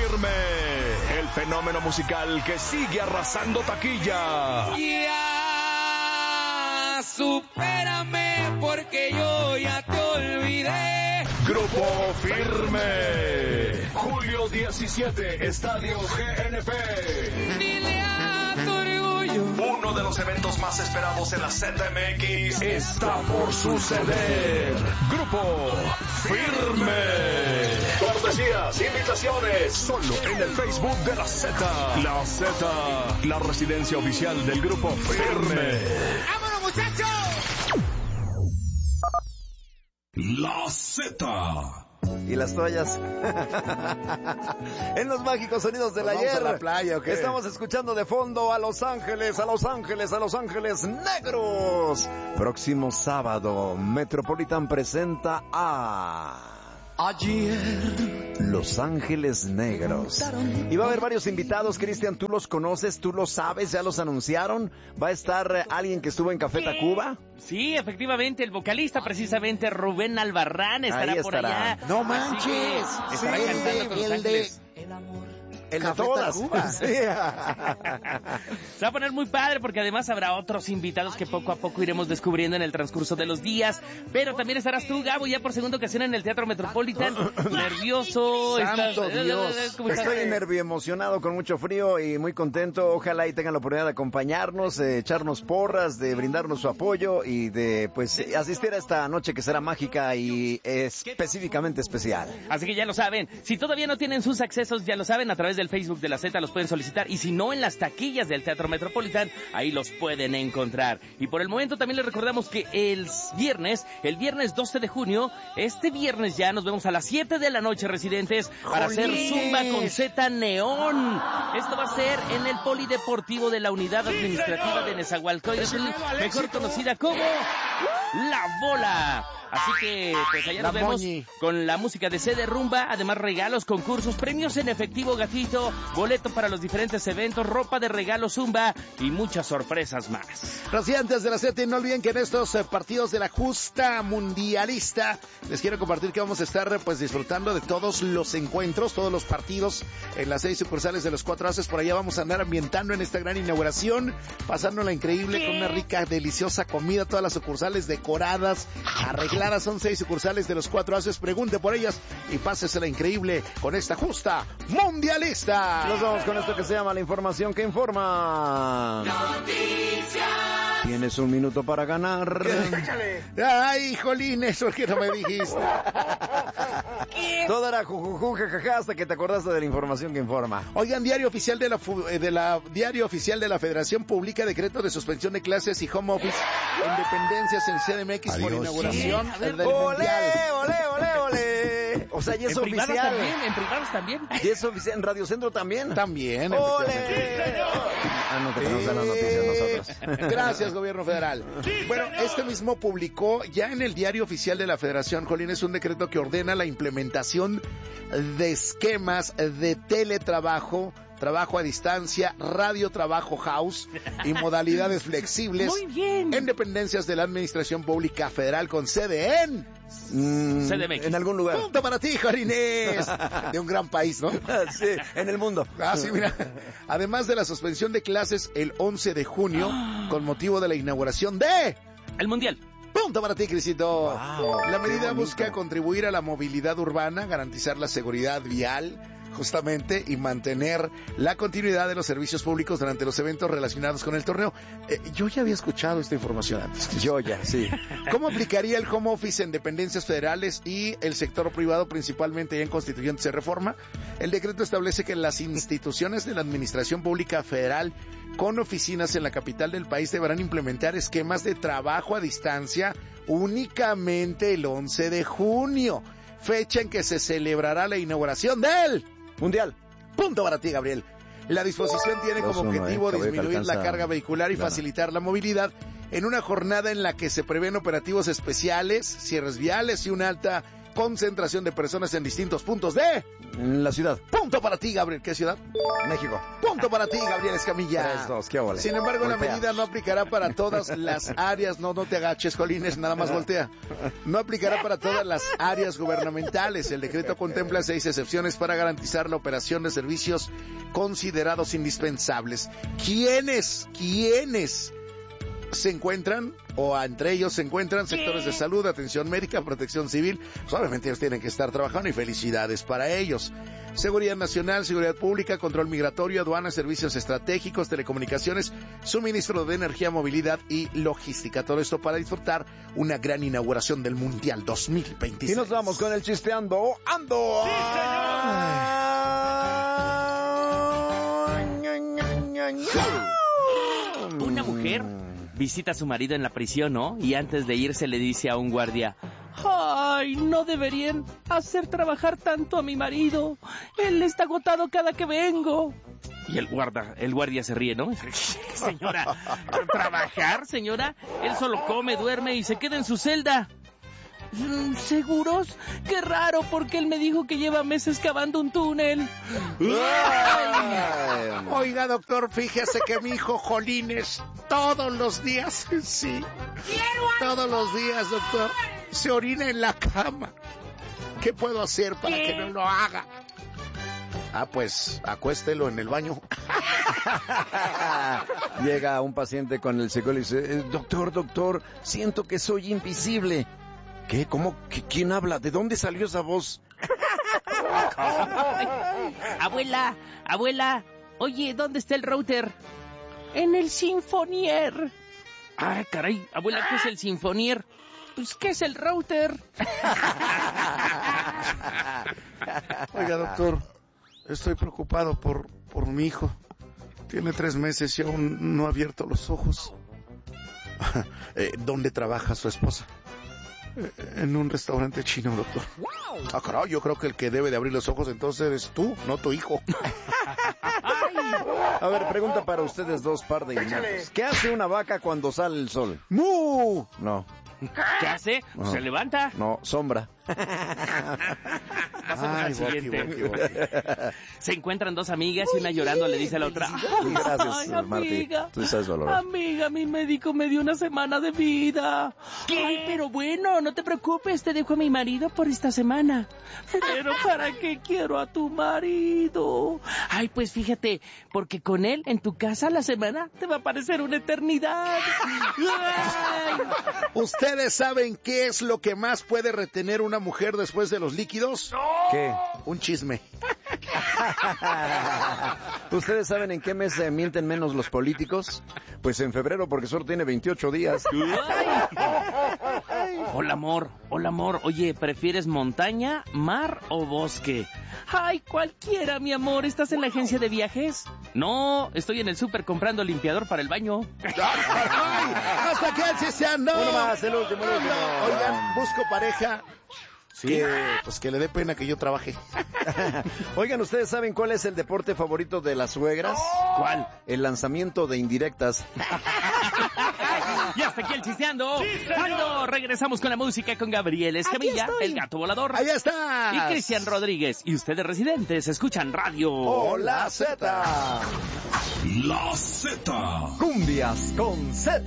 Firme, el fenómeno musical que sigue arrasando taquilla. Ya, supérame porque yo ya te olvidé. Grupo Firme, julio 17, Estadio GNP. Dile a tu orgullo. Uno de los eventos más esperados en la CDMX está por suceder. Grupo Firme. Cortesías, invitaciones, solo en el Facebook de la Z. La Z, la residencia oficial del Grupo Firme. ¡Vámonos, muchachos! La Z. Y las toallas. En los mágicos sonidos del ayer. ¿Vamos a la playa o qué? Estamos escuchando de fondo a Los Ángeles, a Los Ángeles, a Los Ángeles Negros. Próximo sábado, Metropolitan presenta a... Ayer Los Ángeles Negros. Y va a haber varios invitados, Cristian, ¿tú los conoces? ¿Tú los sabes? ¿Ya los anunciaron? ¿Va a estar alguien que estuvo en Café Tacuba? Sí, efectivamente, el vocalista precisamente Rubén Albarrán estará por allá. ¡No manches! Así que estará Sí, cantando con Los el de- Ángeles. El de Café todas. Tacuba. Sí. Se va a poner muy padre porque además habrá otros invitados que poco a poco iremos descubriendo en el transcurso de los días. Pero también estarás tú, Gabo, ya por segunda ocasión en el Teatro Metropolitan. Nervioso. Santo Dios. ¿Cómo estás? Estoy nervioemocionado, con mucho frío y muy contento. Ojalá y tengan la oportunidad de acompañarnos, de echarnos porras, de brindarnos su apoyo y de pues asistir a esta noche que será mágica y específicamente especial. Así que ya lo saben, si todavía no tienen sus accesos, ya lo saben, a través del Facebook de la Z los pueden solicitar, y si no, en las taquillas del Teatro Metropolitan, ahí los pueden encontrar. Y por el momento también les recordamos que el viernes 12 de junio, este viernes ya nos vemos a las 7 de la noche, residentes, para hacer Zumba con Z Neón. Esto va a ser en el Polideportivo de la Unidad Administrativa de Nezahualcóyotl, mejor conocida como La Bola. Así que, pues allá nos vemos con la música de CD Rumba, además regalos, concursos, premios en efectivo, gatito, boleto para los diferentes eventos, ropa de regalo Zumba y muchas sorpresas más. Residentes de la Z, no olviden que en estos partidos de la justa mundialista les quiero compartir que vamos a estar pues disfrutando de todos los encuentros, todos los partidos en las 6 sucursales de los 4 Ases. Por allá vamos a andar ambientando en esta gran inauguración, pasándola increíble con una rica, deliciosa comida, todas las sucursales decoradas, arregladas. Son 6 sucursales de los 4 Ases. Pregunte por ellas y pásesela increíble con esta justa mundialista. Nos vamos con esto que se llama la información que informa. Noticias. Tienes un minuto para ganar. Ay, jolines, ¿por qué no me dijiste? Todo era jujuju, jajaja, hasta que te acordaste de la información que informa. Oigan, Diario Oficial de Diario Oficial de la Federación publica decreto de suspensión de clases y home office en dependencias en CDMX por inauguración del Mundial. ¡Ole! O sea, ya es En privados oficial. también, en privados también. ¿Ya es oficial en Radio Centro también? También. ¡Ole! efectivamente. Ah, no, que tenemos la noticia nosotros. Gracias, gobierno federal. Bueno, este mismo publicó ya en el Diario Oficial de la Federación, Jolín, es un decreto que ordena la implementación de esquemas de teletrabajo, trabajo a distancia, radiotrabajo house y modalidades flexibles. Muy bien. En dependencias de la Administración Pública Federal con sede en... CDMX. En algún lugar. Punto para ti, Jolines. De un gran país, ¿no? Sí, en el mundo. Ah, sí, mira. Además de la suspensión de clases el 11 de junio, con motivo de la inauguración de... El Mundial. Punto para ti, Crisito. Wow, La medida qué bonito. busca contribuir a la movilidad urbana, garantizar la seguridad vial, justamente, y mantener la continuidad de los servicios públicos durante los eventos relacionados con el torneo. Yo ya había escuchado esta información antes. Yo ya, sí. ¿Cómo aplicaría el home office en dependencias federales y el sector privado, principalmente ya en Constituyentes de Reforma? El decreto establece que las instituciones de la Administración Pública Federal con oficinas en la capital del país deberán implementar esquemas de trabajo a distancia únicamente el 11 de junio, fecha en que se celebrará la inauguración del Mundial. Punto para ti, Gabriel. La disposición tiene como 2-1, objetivo cabrón, que disminuir la alcanza carga vehicular y lana. facilitar la movilidad en una jornada en la que se prevén operativos especiales, cierres viales y una alta concentración de personas en distintos puntos de la ciudad. Punto para ti, Gabriel. ¿Qué ciudad? México. Punto para ti, Gabriel Escamilla. 3-2, qué ole. Sin embargo, la Voltea. medida no aplicará para todas las áreas. No te agaches, Jolines, nada más voltea. No aplicará para todas las áreas gubernamentales. El decreto contempla 6 excepciones para garantizar la operación de servicios considerados indispensables. ¿Quiénes se encuentran, o entre ellos se encuentran sectores de salud, atención médica, protección civil? Pues obviamente ellos tienen que estar trabajando y felicidades para ellos. Seguridad nacional, seguridad pública, control migratorio, aduanas, servicios estratégicos, telecomunicaciones, suministro de energía, movilidad y logística. Todo esto para disfrutar una gran inauguración del Mundial 2026. Y nos vamos con el chisteando. ¡Ando! ¡Sí, señor! Una mujer visita a su marido en la prisión, ¿no? Y antes de irse le dice a un guardia: ¡ay, no deberían hacer trabajar tanto a mi marido! Él está agotado cada que vengo. Y el guardia se ríe, ¿no? Señora, ¿trabajar, señora? Él solo come, duerme y se queda en su celda. ¿Seguros? Qué raro, porque él me dijo que lleva meses cavando un túnel. Oiga, doctor, fíjese que mi hijo Jolines todos los días, sí, todos los días, doctor, se orina en la cama. ¿Qué puedo hacer para que no lo haga? Ah, pues, acuéstelo en el baño. Llega un paciente con el psicólogo y dice: doctor, siento que soy invisible. ¿Qué? ¿Cómo? ¿Quién habla? ¿De dónde salió esa voz? Abuela, oye, ¿dónde está el router? En el Sinfonier. Ah, caray, abuela, ¿qué es el Sinfonier? Pues, ¿qué es el router? Oiga, doctor, estoy preocupado por mi hijo. Tiene 3 meses y aún no ha abierto los ojos. ¿Dónde trabaja su esposa? En un restaurante chino, doctor. Ah, caray, yo creo que el que debe de abrir los ojos entonces eres tú, no tu hijo. A ver, pregunta para ustedes dos, par de ignorantes. ¿Qué hace una vaca cuando sale el sol? ¡Mu! No. ¿Qué hace? No. Se levanta. No, sombra. Pasamos al siguiente. Se encuentran 2 amigas y una llorando le dice a la otra: Gracias, ay, Martí. amiga, Tú sabes valorar. amiga, mi médico me dio una semana de vida. ¿Qué? Ay, pero bueno, no te preocupes, te dejo a mi marido por esta semana. Pero ¿para qué quiero a tu marido? Ay, pues fíjate, porque con él en tu casa la semana te va a parecer una eternidad. Ay. ¿Ustedes saben qué es lo que más puede retener una mujer después de los líquidos? ¿Qué? Un chisme. ¿Ustedes saben en qué mes se mienten menos los políticos? Pues en febrero, porque solo tiene 28 días. Hola, amor. Oye, ¿prefieres montaña, mar o bosque? Ay, cualquiera, mi amor. ¿Estás en la agencia de viajes? No, estoy en el súper comprando limpiador para el baño. ¡Hasta aquí el chisteando! Uno más, el último. Oigan, busco pareja. Sí. Que le dé pena que yo trabaje. Oigan, ¿ustedes saben cuál es el deporte favorito de las suegras? ¿Cuál? El lanzamiento de indirectas. Y hasta aquí el chisteando. Cuando regresamos con la música con Gabriel Escamilla, el gato volador. ¡Ahí está! Y Cristian Rodríguez. Y ustedes residentes escuchan radio. ¡Hola, Z! La Z. Cumbias con Z.